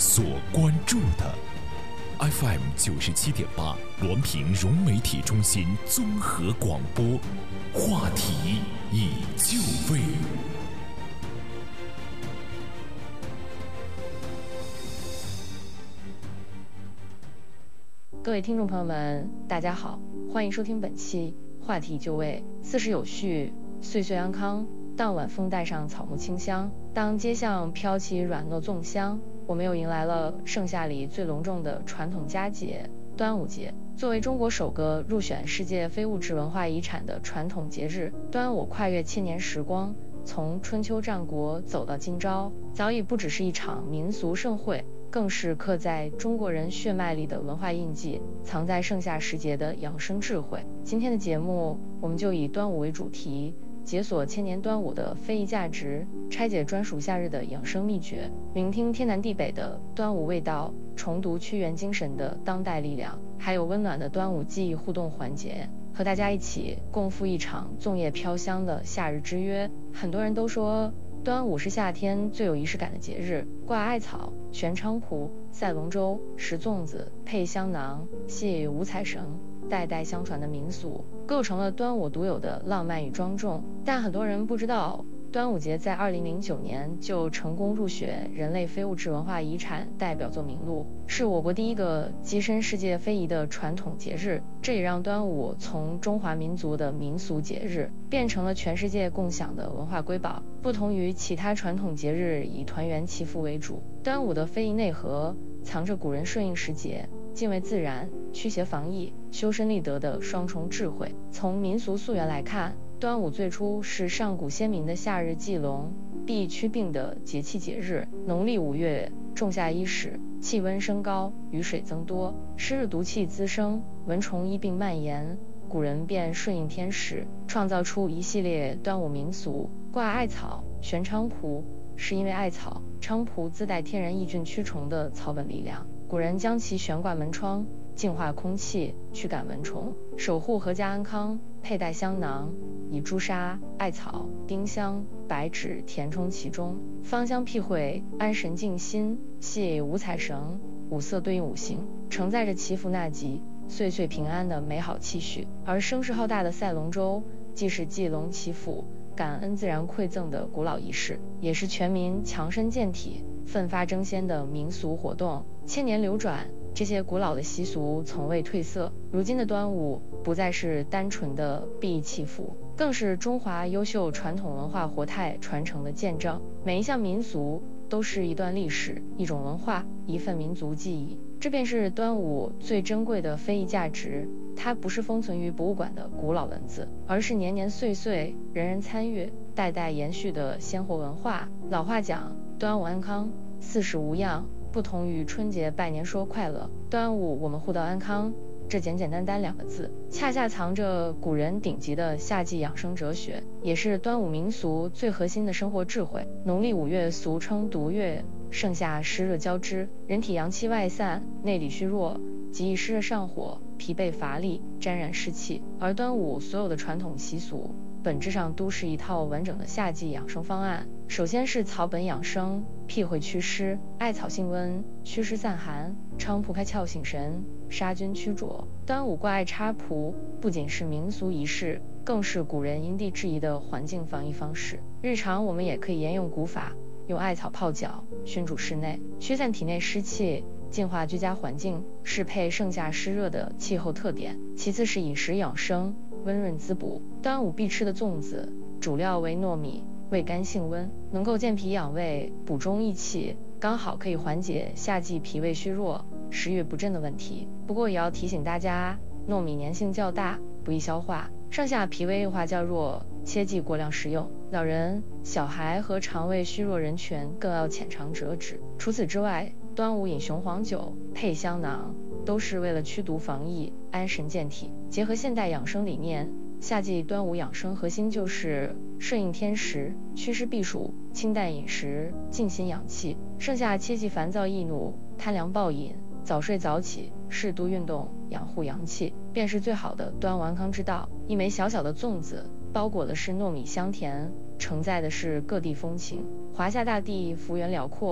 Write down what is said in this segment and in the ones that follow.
所关注的。FM 97.8滦平融媒体中心综合广播，话题已就位。 各位听众朋友们，大家好，欢迎收听本期话题就位。40有序，岁岁安康。当晚风带上草木清香，当街巷飘起软糯粽香，我们又迎来了盛夏里最隆重的传统佳节——端午节。作为中国首个入选世界非物质文化遗产的传统节日，端午跨越千年时光，从春秋战国走到今朝，早已不只是一场民俗盛会，更是刻在中国人血脉里的文化印记，藏在盛夏时节的养生智慧。今天的节目，我们就以端午为主题，解锁千年端午的非遗价值，拆解专属夏日的养生秘诀，聆听天南地北的端午味道，重读屈原精神的当代力量，还有温暖的端午记忆互动环节，和大家一起共赴一场粽叶飘香的夏日之约。很多人都说端午是夏天最有仪式感的节日，挂艾草、悬菖蒲、赛龙舟、食粽子、配香囊、系五彩绳，代代相传的民俗，构成了端午独有的浪漫与庄重。但很多人不知道，端午节在2009年就成功入选人类非物质文化遗产代表作名录，是我国第一个跻身世界非遗的传统节日。这也让端午从中华民族的民俗节日变成了全世界共享的文化瑰宝。不同于其他传统节日以团圆祈福为主，端午的非遗内核藏着古人顺应时节、敬畏自然、驱邪防疫、修身立德的双重智慧。从民俗溯源来看，端午最初是上古先民的夏日祭龙、避祛病的节气节日。农历5月，仲夏伊始，气温升高，雨水增多，湿热毒气滋生，蚊虫疫病蔓延，古人便顺应天时，创造出一系列端午民俗。挂艾草、悬菖蒲，是因为艾草、菖蒲自带天然抑菌驱虫的草本力量，古人将其悬挂门窗，净化空气，驱赶蚊虫，守护阖家安康。佩戴香囊，以朱砂、艾草、丁香、白芷填充其中，芳香辟秽，安神静心。系五彩绳，五色对应五行，承载着祈福纳吉、岁岁平安的美好期许。而声势浩大的赛龙舟，既是祭龙祈福、感恩自然馈赠的古老仪式，也是全民强身健体、奋发争先的民俗活动。千年流转，这些古老的习俗从未褪色。如今的端午不再是单纯的避疫祈福，更是中华优秀传统文化活态传承的见证。每一项民俗都是一段历史、一种文化、一份民族记忆，这便是端午最珍贵的非遗价值。它不是封存于博物馆的古老文字，而是年年岁岁人人参与、代代延续的鲜活文化。老话讲，端午安康，40无恙。不同于春节拜年说快乐，端午我们互道安康，这简简单单2个字，恰恰藏着古人顶级的夏季养生哲学，也是端午民俗最核心的生活智慧。农历5月俗称毒月，盛夏湿热交织，人体阳气外散，内里虚弱，极易湿热上火，疲惫乏力，沾染湿气。而端午所有的传统习俗本质上都是一套完整的夏季养生方案。首先是草本养生，辟秽祛湿，艾草性温，祛湿散寒；菖蒲开窍醒神，杀菌驱浊。端午挂艾插蒲不仅是民俗仪式，更是古人因地制宜的环境防疫方式。日常我们也可以沿用古法，用艾草泡脚，熏煮室内，驱散体内湿气，净化居家环境，适配盛夏湿热的气候特点。其次是饮食养生，温润滋补。端午必吃的粽子，主料为糯米，味甘性温，能够健脾养胃，补中益气，刚好可以缓解夏季脾胃虚弱、食欲不振的问题。不过也要提醒大家，糯米粘性较大，不易消化，上下脾胃硬化较弱，切忌过量食用。老人、小孩和肠胃虚弱人群更要浅尝辄止。除此之外，端午饮雄黄酒、配香囊，都是为了驱毒防疫、安神健体。结合现代养生理念，夏季端午养生核心就是顺应天时，祛湿避暑，清淡饮食，静心养气。盛夏切忌烦躁易怒、贪凉暴饮，早睡早起，适度运动，养护阳气，便是最好的端午安康之道。一枚小小的粽子，包裹的是糯米香甜，承载的是各地风情。华夏大地幅员辽阔，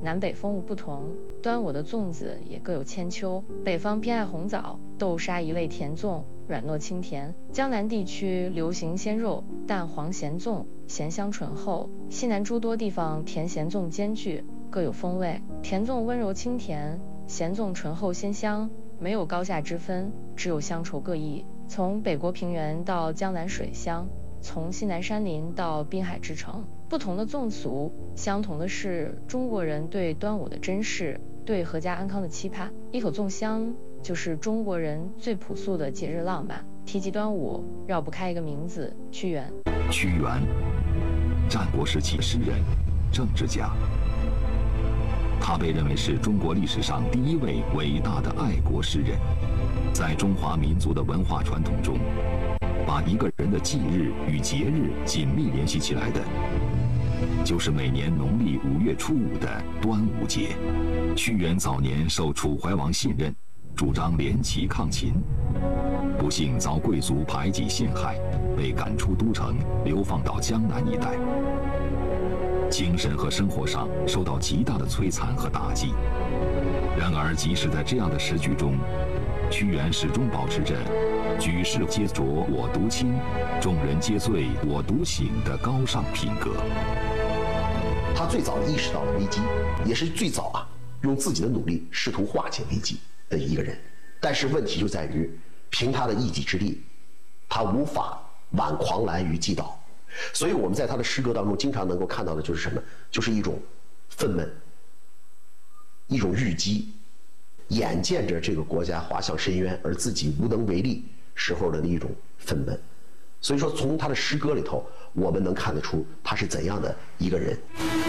南北风物不同，端午的粽子也各有千秋。北方偏爱红枣、豆沙一类甜粽，软糯清甜；江南地区流行鲜肉、蛋黄咸粽，咸香醇厚；西南诸多地方甜咸粽兼具，各有风味。甜粽温柔清甜，咸粽醇厚鲜香，没有高下之分，只有乡愁各异。从北国平原到江南水乡，从西南山林到滨海之城，不同的粽俗，相同的是中国人对端午的珍视，对阖家安康的期盼。一口粽香就是中国人最朴素的节日浪漫。提及端午，绕不开一个名字——屈原。 屈原，战国时期诗人、政治家，他被认为是中国历史上第一位伟大的爱国诗人。在中华民族的文化传统中，把一个人的忌日与节日紧密联系起来的，就是每年农历5月初5的端午节。屈原早年受楚怀王信任，主张联齐抗秦，不幸遭贵族排挤陷害，被赶出都城，流放到江南一带，精神和生活上受到极大的摧残和打击。然而，即使在这样的时局中，屈原始终保持着举世皆浊我独清，众人皆醉我独醒的高尚品格。 他最早意识到了危机，也是最早用自己的努力试图化解危机的一个人。但是问题就在于，凭他的一己之力，他无法挽狂澜于既倒。所以我们在他的诗歌当中经常能够看到的就是什么？就是一种愤懑，一种郁积，眼见着这个国家滑向深渊，而自己无能为力时候的一种愤懑。所以说，从他的诗歌里头，我们能看得出他是怎样的一个人。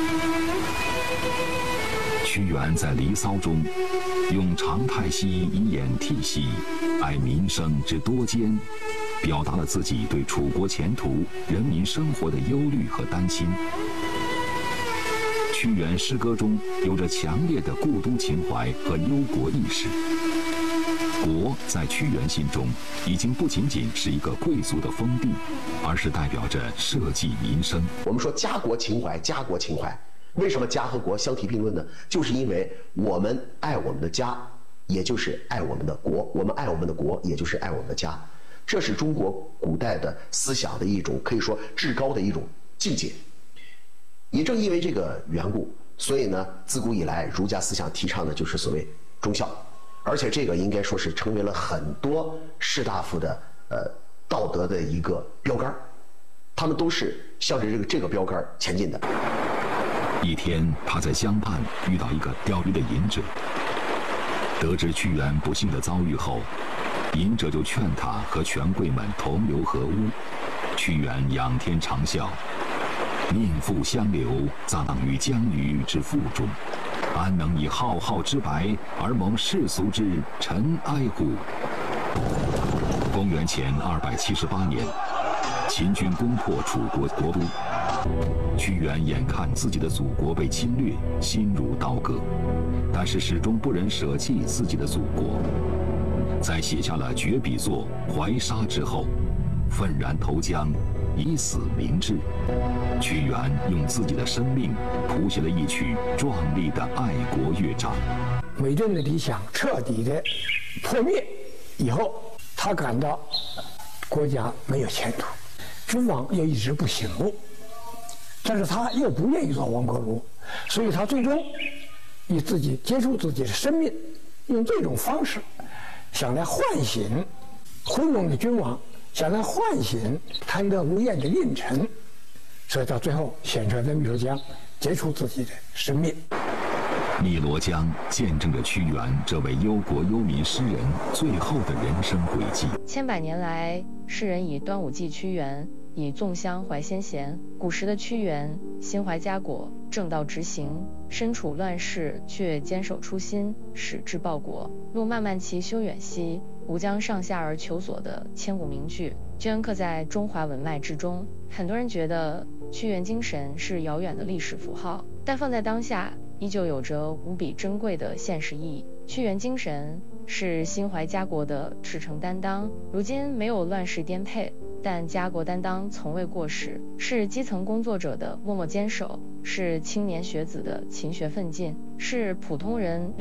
屈原在《离骚》中，用长太息以掩涕兮，哀民生之多艰，表达了自己对楚国前途、人民生活的忧虑和担心。屈原诗歌中有着强烈的故都情怀和忧国意识。国在屈原心中已经不仅仅是一个贵族的封地，而是代表着社稷民生。 我们说家国情怀，家国情怀，为什么家和国相提并论呢？就是因为我们爱我们的家，也就是爱我们的国；我们爱我们的国，也就是爱我们的家。这是中国古代的思想的一种可以说至高的一种境界。也正因为这个缘故，所以呢，自古以来儒家思想提倡的就是所谓忠孝，而且这个应该说是成为了很多士大夫的道德的一个标杆，他们都是向着这个标杆前进的。 一天，他在江畔遇到一个钓鱼的隐者，得知屈原不幸的遭遇后，隐者就劝他和权贵们同流合污。屈原仰天长啸：“命复相留，葬于江鱼之腹中，安能以浩浩之白而蒙世俗之尘埃乎？”公元前278年，秦军攻破楚国国都，屈原眼看自己的祖国被侵略，心如刀割，但是始终不忍舍弃自己的祖国。在写下了绝笔作《怀沙》之后，愤然投江，以死明志。屈原用自己的生命谱写了一曲壮丽的爱国乐章。 伪证的理想彻底的破灭以后，他感到国家没有前途，诸王又一直不醒目，但是他又不愿意做亡国奴，所以他最终以自己结束自己的生命，用这种方式想来唤醒昏庸的君王，想来唤醒贪得无厌的佞臣，所以到最后选择在汨罗江结束自己的生命。 汨罗江见证着屈原这位忧国忧民诗人最后的人生轨迹。 千百年来，世人以端午祭屈原，以粽香怀先贤。古时的屈原心怀家国，正道直行，身处乱世却坚守初心，矢志报国。路漫漫其修远兮，吾将上下而求索的千古名句，镌刻在中华文脉之中。很多人觉得屈原精神是遥远的历史符号，但放在当下，依旧有着无比珍贵的现实意义。屈原精神是心怀家国的赤诚担当。如今没有乱世颠沛， 但家国担当从未过时，是基层工作者的默默坚守，是青年学子的勤学奋进，是普通人